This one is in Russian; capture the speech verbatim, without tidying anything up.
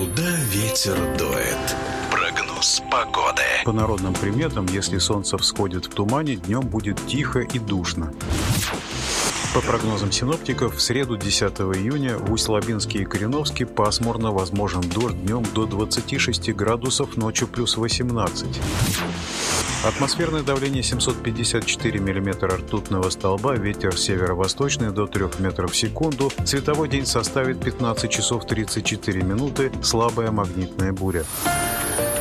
Куда ветер дует? Прогноз погоды. По народным приметам, если солнце всходит в тумане, днем будет тихо и душно. По прогнозам синоптиков, в среду десятого июня в Усть-Лабинске и Кореновске пасмурно, возможен дождь, днем до двадцати шести градусов, ночью плюс восемнадцать. Атмосферное давление семьсот пятьдесят четыре миллиметра ртутного столба, ветер северо-восточный до трёх метров в секунду, световой день составит пятнадцать часов тридцать четыре минуты, слабая магнитная буря.